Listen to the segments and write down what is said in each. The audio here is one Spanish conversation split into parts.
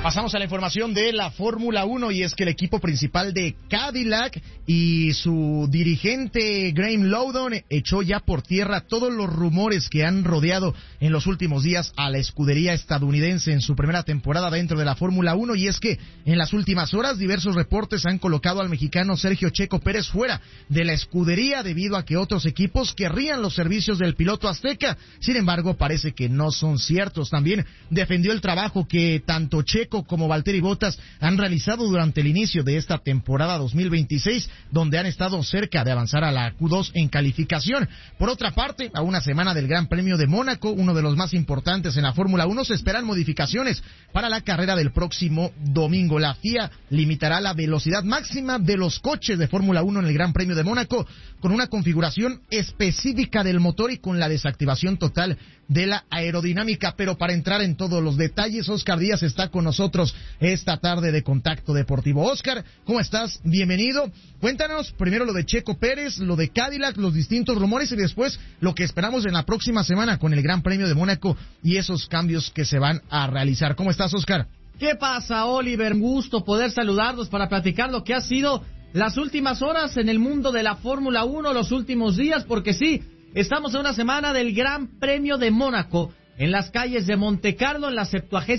Pasamos a la información de la Fórmula 1 y es que el equipo principal de Cadillac y su dirigente Graham Lowdon echó ya por tierra todos los rumores que han rodeado en los últimos días a la escudería estadounidense en su primera temporada dentro de la Fórmula 1, y es que en las últimas horas diversos reportes han colocado al mexicano Sergio Checo Pérez fuera de la escudería debido a que otros equipos querrían los servicios del piloto azteca. Sin embargo, parece que no son ciertos. También defendió el trabajo que tanto Checo como Valtteri Bottas han realizado durante el inicio de esta temporada 2026, donde han estado cerca de avanzar a la Q2 en calificación. Por otra parte, a una semana del Gran Premio de Mónaco, uno de los más importantes en la Fórmula 1, se esperan modificaciones para la carrera del próximo domingo. La FIA limitará la velocidad máxima de los coches de Fórmula 1 en el Gran Premio de Mónaco con una configuración específica del motor y con la desactivación total de la aerodinámica. Pero para entrar en todos los detalles, Oscar Díaz está con nosotros esta tarde de Contacto Deportivo. Oscar, ¿cómo estás? Bienvenido. Cuéntanos primero lo de Checo Pérez, lo de Cadillac, los distintos rumores y después lo que esperamos en la próxima semana con el Gran Premio de Mónaco y esos cambios que se van a realizar. ¿Cómo estás, Oscar? ¿Qué pasa, Oliver? Un gusto poder saludarlos para platicar lo que ha sido las últimas horas en el mundo de la Fórmula 1, los últimos días, porque sí, estamos en una semana del Gran Premio de Mónaco, en las calles de Montecarlo, en la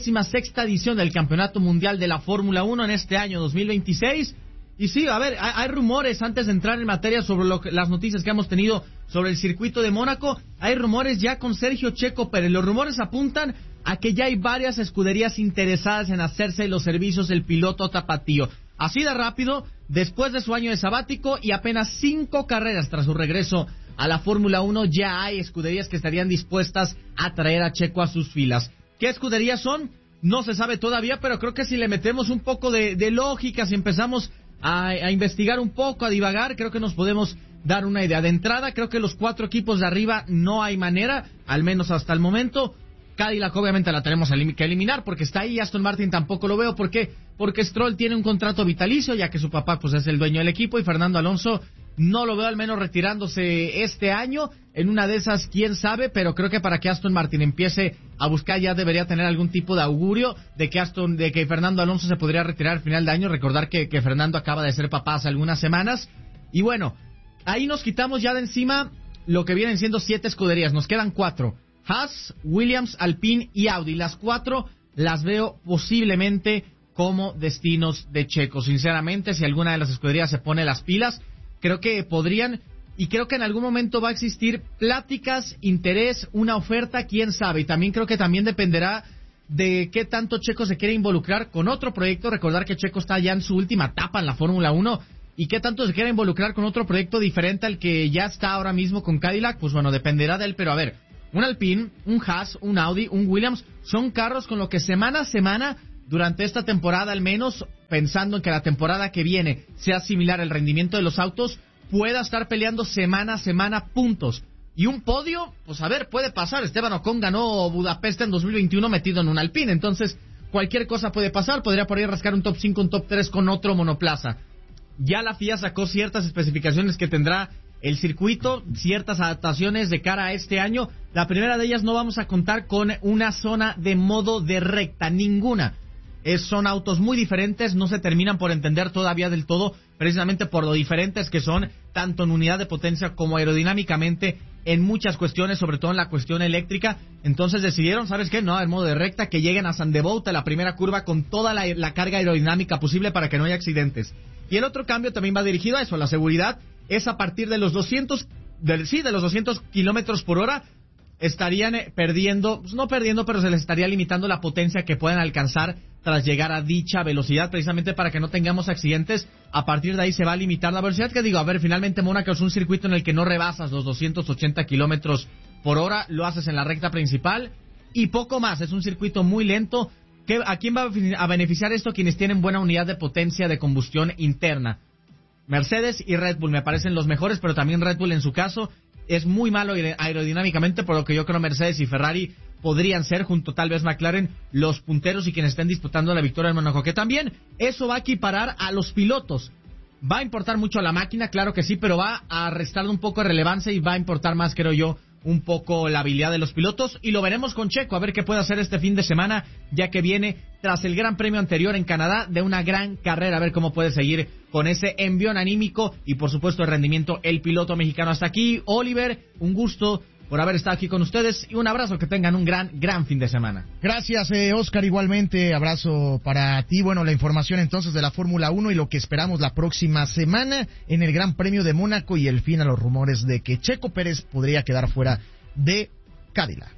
76ª edición del Campeonato Mundial de la Fórmula 1 en este año 2026. Y sí, a ver, hay rumores, antes de entrar en materia sobre las noticias que hemos tenido sobre el circuito de Mónaco, hay rumores ya con Sergio Checo Pérez. Los rumores apuntan a que ya hay varias escuderías interesadas en hacerse los servicios del piloto tapatío. Así de rápido, después de su año de sabático y apenas 5 carreras tras su regreso a la Fórmula 1, ya hay escuderías que estarían dispuestas a traer a Checo a sus filas. ¿Qué escuderías son? No se sabe todavía, pero creo que si le metemos un poco de lógica, si empezamos a investigar un poco, a divagar, creo que nos podemos dar una idea. De entrada, creo que los 4 equipos de arriba no hay manera, al menos hasta el momento. Cadillac obviamente la tenemos que eliminar porque está ahí. Aston Martin tampoco lo veo. ¿Por qué? Porque Stroll tiene un contrato vitalicio, ya que su papá pues es el dueño del equipo, y Fernando Alonso no lo veo al menos retirándose este año. En una de esas, quién sabe, pero creo que para que Aston Martin empiece a buscar ya debería tener algún tipo de augurio de que Fernando Alonso se podría retirar al final de año. Recordar que Fernando acaba de ser papá hace algunas semanas. Y bueno, ahí nos quitamos ya de encima lo que vienen siendo 7 escuderías. Nos quedan 4. Haas, Williams, Alpine y Audi. Las 4 las veo posiblemente como destinos de Checo. Sinceramente, si alguna de las escuderías se pone las pilas, creo que podrían, y creo que en algún momento va a existir pláticas, interés, una oferta, quién sabe. Y también creo que también dependerá de qué tanto Checo se quiere involucrar con otro proyecto. Recordar que Checo está ya en su última etapa en la Fórmula 1. Y qué tanto se quiere involucrar con otro proyecto diferente al que ya está ahora mismo con Cadillac. Pues bueno, dependerá de él. Pero a ver, un Alpine, un Haas, un Audi, un Williams, son carros con los que semana a semana, durante esta temporada al menos, pensando en que la temporada que viene sea similar al rendimiento de los autos, pueda estar peleando semana a semana puntos. Y un podio, pues a ver, puede pasar. Esteban Ocon ganó Budapest en 2021 metido en un Alpine, entonces cualquier cosa puede pasar. Podría por ahí rascar un top 5, un top 3 con otro monoplaza. Ya la FIA sacó ciertas especificaciones que tendrá el circuito, ciertas adaptaciones de cara a este año. La primera de ellas, no vamos a contar con una zona de modo de recta, ninguna. Son autos muy diferentes, no se terminan por entender todavía del todo, precisamente por lo diferentes que son, tanto en unidad de potencia como aerodinámicamente, en muchas cuestiones, sobre todo en la cuestión eléctrica. Entonces decidieron, ¿sabes qué? No, en modo de recta, que lleguen a Zandvoort, a la primera curva, con toda la carga aerodinámica posible para que no haya accidentes. Y el otro cambio también va dirigido a eso, a la seguridad. Es a partir de los 200 kilómetros por hora, estarían perdiendo, pues no perdiendo, pero se les estaría limitando la potencia que pueden alcanzar tras llegar a dicha velocidad, precisamente para que no tengamos accidentes. A partir de ahí se va a limitar la velocidad, que digo, a ver, finalmente Mónaco es un circuito en el que no rebasas los 280 kilómetros por hora, lo haces en la recta principal y poco más. Es un circuito muy lento. ¿A quién va a beneficiar esto? Quienes tienen buena unidad de potencia de combustión interna. Mercedes y Red Bull me parecen los mejores, pero también Red Bull en su caso es muy malo aerodinámicamente, por lo que yo creo Mercedes y Ferrari podrían ser, junto tal vez McLaren, los punteros y quienes estén disputando la victoria en Mónaco. Que también eso va a equiparar a los pilotos. Va a importar mucho a la máquina, claro que sí, pero va a restarle un poco de relevancia y va a importar más, creo yo, un poco la habilidad de los pilotos, y lo veremos con Checo, a ver qué puede hacer este fin de semana, ya que viene tras el Gran Premio anterior en Canadá de una gran carrera, a ver cómo puede seguir con ese envión anímico y por supuesto el rendimiento el piloto mexicano. Hasta aquí, Oliver, un gusto por haber estado aquí con ustedes y un abrazo, que tengan un gran fin de semana. Gracias, Oscar, igualmente, abrazo para ti. Bueno, la información entonces de la Fórmula 1 y lo que esperamos la próxima semana en el Gran Premio de Mónaco y el fin a los rumores de que Checo Pérez podría quedar fuera de Cadillac.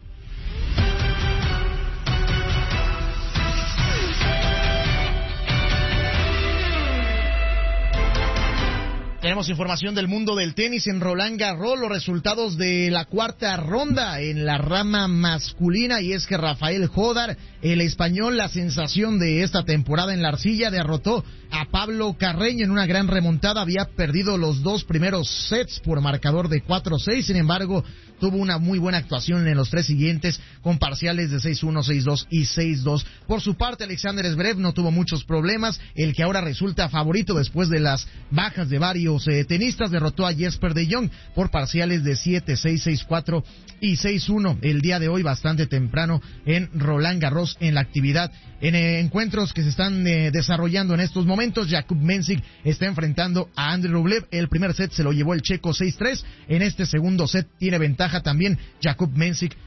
Tenemos información del mundo del tenis en Roland Garros, los resultados de la cuarta ronda en la rama masculina, y es que Rafael Jodar, el español, la sensación de esta temporada en la arcilla, derrotó a Pablo Carreño en una gran remontada. Había perdido los dos primeros sets por marcador de 4-6, sin embargo tuvo una muy buena actuación en los tres siguientes con parciales de 6-1, 6-2 y 6-2. Por su parte, Alexander Zverev no tuvo muchos problemas, el que ahora resulta favorito después de las bajas de varios tenistas, derrotó a Jesper de Jong por parciales de 7-6, 6-4 y 6-1 el día de hoy, bastante temprano en Roland Garros en la actividad. En encuentros que se están desarrollando en estos momentos, Jakub Mensik está enfrentando a Andrei Rublev. El primer set se lo llevó el checo 6-3, en este segundo set tiene ventaja también Jakub Mensik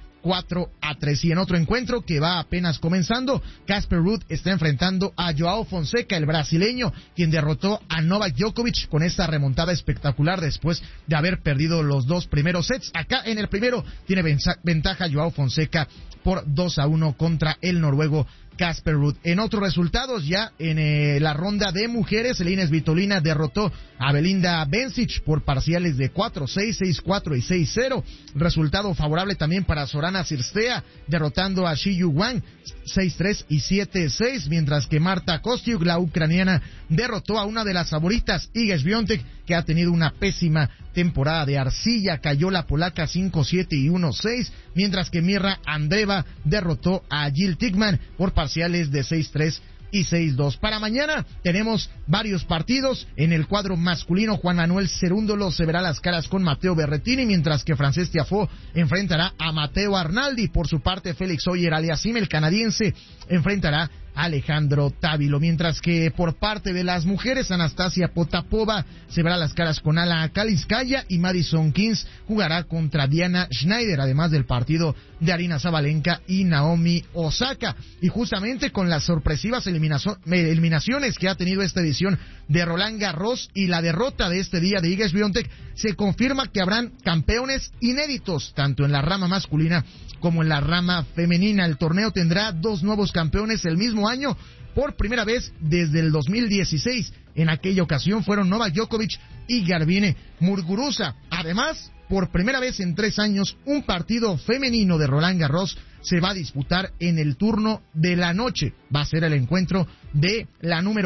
4-3. Y en otro encuentro que va apenas comenzando, Casper Ruud está enfrentando a Joao Fonseca, el brasileño, quien derrotó a Novak Djokovic con esta remontada espectacular después de haber perdido los dos primeros sets. Acá en el primero tiene ventaja Joao Fonseca por 2-1 contra el noruego Casper Ruud. En otros resultados, ya en la ronda de mujeres, Elina Svitolina derrotó a Belinda Bencic por parciales de 4-6, 6-4 y 6-0. Resultado favorable también para Zorana Cirstea, derrotando a Shiyu Wang 6-3 y 7-6, mientras que Marta Kostyuk, la ucraniana, derrotó a una de las favoritas, Iga Świątek, que ha tenido una pésima temporada de arcilla. Cayó la polaca 5-7 y 1-6, mientras que Mirra Andreeva derrotó a Jill Teichmann por parciales de 6-3 y 6-2. Para mañana tenemos varios partidos. En el cuadro masculino, Juan Manuel Cerúndolo se verá las caras con Matteo Berrettini, mientras que Frances Tiafoe enfrentará a Matteo Arnaldi. Por su parte, Félix Auger-Aliassime, el canadiense, enfrentará a Alejandro Távilo, mientras que por parte de las mujeres, Anastasia Potapova se verá las caras con Ala Kalinskaya y Madison Keys jugará contra Diana Schneider, además del partido de Aryna Sabalenka y Naomi Osaka. Y justamente con las sorpresivas eliminaciones que ha tenido esta edición de Roland Garros y la derrota de este día de Iga Świątek, se confirma que habrán campeones inéditos tanto en la rama masculina como en la rama femenina. El torneo tendrá dos nuevos campeones el mismo año, por primera vez desde el 2016. En aquella ocasión fueron Novak Djokovic y Garbiñe Muguruza. Además, por primera vez en 3 años, un partido femenino de Roland Garros se va a disputar en el turno de la noche. Va a ser el encuentro de la número